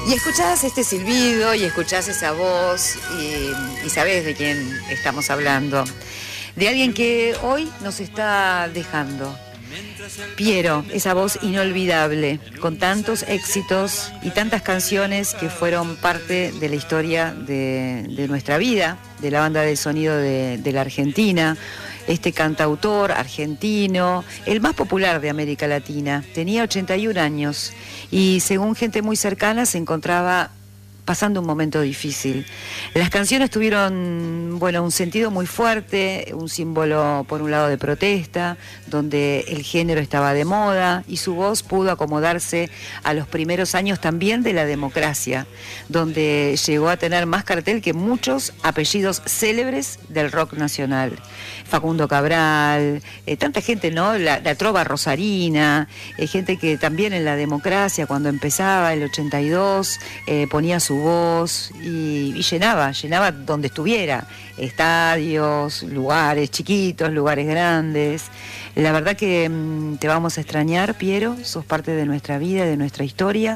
Y escuchás este silbido y escuchás esa voz y sabés de quién estamos hablando. De alguien que hoy nos está dejando. Piero, esa voz inolvidable, con tantos éxitos y tantas canciones que fueron parte de la historia de nuestra vida, de la banda de sonido de la Argentina. Este cantautor argentino, el más popular de América Latina, tenía 81 años y según gente muy cercana se encontraba pasando un momento difícil. Las canciones tuvieron, un sentido muy fuerte, un símbolo por un lado de protesta, donde el género estaba de moda y su voz pudo acomodarse a los primeros años también de la democracia, donde llegó a tener más cartel que muchos apellidos célebres del rock nacional. Facundo Cabral, tanta gente, ¿no? La trova rosarina, gente que también en la democracia, cuando empezaba el 82, ponía su voz y llenaba donde estuviera, estadios, lugares chiquitos, lugares grandes. La verdad que te vamos a extrañar, Piero, sos parte de nuestra vida, de nuestra historia.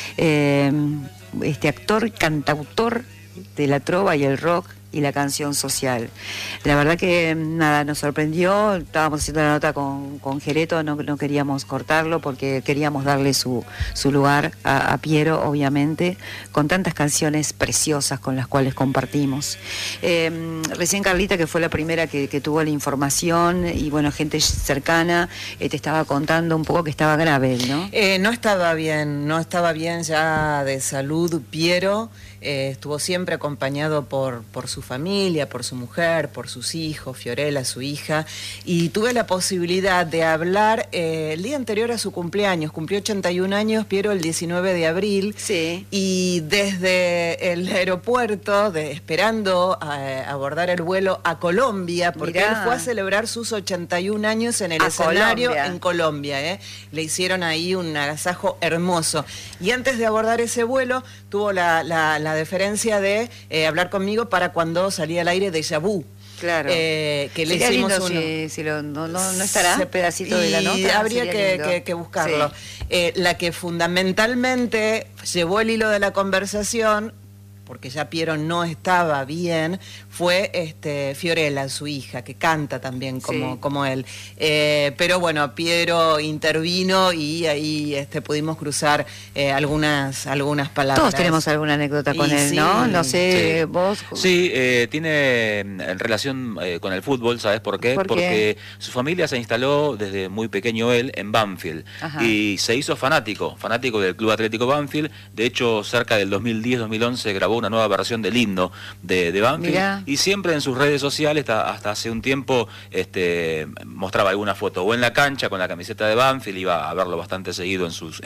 Este actor, cantautor de la trova y el rock y la canción social. La verdad que nos sorprendió. Estábamos haciendo la nota con Gereto, no queríamos cortarlo porque queríamos darle su lugar a Piero, obviamente, con tantas canciones preciosas con las cuales compartimos. Recién Carlita, que fue la primera que tuvo la información, y gente cercana, te estaba contando un poco que estaba grave, ¿no? No estaba bien ya de salud, Piero. Estuvo siempre acompañado por su familia, por su mujer, por sus hijos, Fiorella, su hija, y tuve la posibilidad de hablar el día anterior a su cumpleaños. Cumplió 81 años, Piero, el 19 de abril, sí. Y desde el aeropuerto, esperando abordar el vuelo a Colombia, porque él fue a celebrar sus 81 años en el escenario Colombia. En Colombia. Le hicieron ahí un agasajo hermoso. Y antes de abordar ese vuelo, tuvo la deferencia de hablar conmigo para cuando salía al aire Déjà Vu. Claro. Que le sería hicimos lindo si no estará ese pedacito de la nota. Habría que buscarlo. Sí. La que fundamentalmente llevó el hilo de la conversación, porque ya Piero no estaba bien, fue Fiorella, su hija, que canta también como él. Pero Piero intervino y ahí pudimos cruzar algunas palabras. Todos tenemos alguna anécdota con él, ¿no? No sé, vos... Sí, tiene relación con el fútbol, ¿sabes por qué? Porque su familia se instaló desde muy pequeño él en Banfield. Ajá. Y se hizo fanático del Club Atlético Banfield. De hecho, cerca del 2010-2011 grabó una nueva versión del himno de Banfield. Mirá. Y siempre en sus redes sociales, hasta hace un tiempo, mostraba alguna foto o en la cancha con la camiseta de Banfield, iba a verlo bastante seguido en sus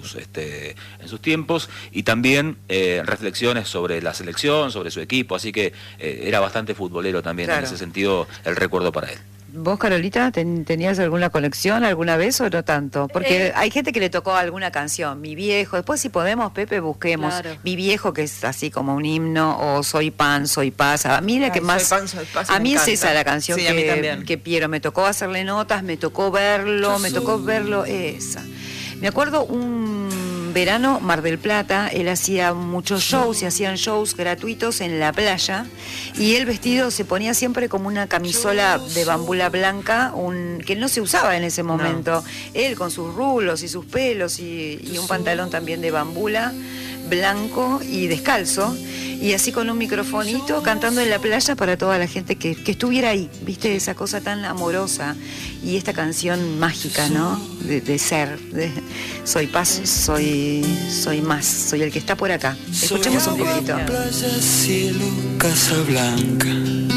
tiempos, y también reflexiones sobre la selección, sobre su equipo, así que era bastante futbolero también. Claro. En ese sentido, el recuerdo para él. ¿Vos, Carolita, tenías alguna conexión alguna vez o no tanto? Porque hay gente que le tocó alguna canción, Mi Viejo, después si podemos, Pepe, busquemos Mi Viejo, que es así como un himno, o Soy Pan, Soy Paz. A mí la que más... Soy Paz, a mí es esa la canción que Piero, me tocó hacerle notas, me tocó verlo, esa. Me acuerdo un verano, Mar del Plata, él hacía muchos shows, se hacían shows gratuitos en la playa, y el vestido se ponía siempre como una camisola de bambula blanca, que no se usaba en ese momento. No. Él con sus rulos y sus pelos y un pantalón también de bambula blanco y descalzo, y así con un microfonito cantando en la playa para toda la gente que estuviera ahí, viste, esa cosa tan amorosa, y esta canción mágica, ¿no? De ser, soy paz, soy más, soy el que está por acá. Escuchemos un poquito. Playa, cielo, Casa Blanca.